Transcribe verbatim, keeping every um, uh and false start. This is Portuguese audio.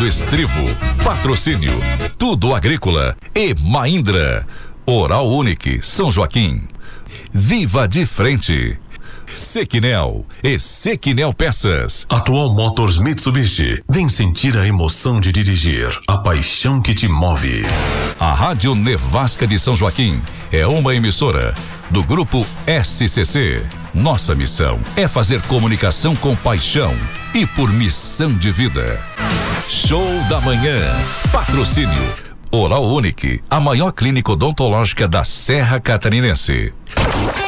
do Estrivo. Patrocínio Tudo Agrícola e Mahindra. Oral Unique São Joaquim. Viva de Frente. Sequinel e Sequinel Peças. Atual Motors Mitsubishi. Vem sentir a emoção de dirigir, a paixão que te move. A Rádio Nevasca de São Joaquim é uma emissora do Grupo S C C. Nossa missão é fazer comunicação com paixão e por missão de vida. Show da Manhã. Patrocínio Oral Unique, a maior clínica odontológica da Serra Catarinense.